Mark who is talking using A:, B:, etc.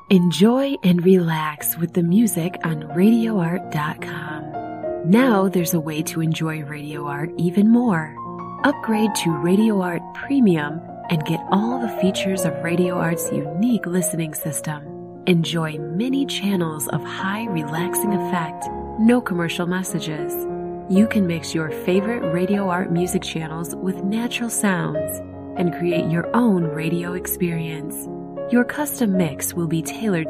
A: Enjoy and relax with the music on RadioArt.com. Now there's a way to enjoy Radio Art even more. Upgrade to Radio Art Premium and get all the features of Radio Art's unique listening system. Enjoy many channels of high relaxing effect, no commercial messages. You can mix your favorite Radio Art music channels with natural sounds and create your own radio experience. Your custom mix will be tailored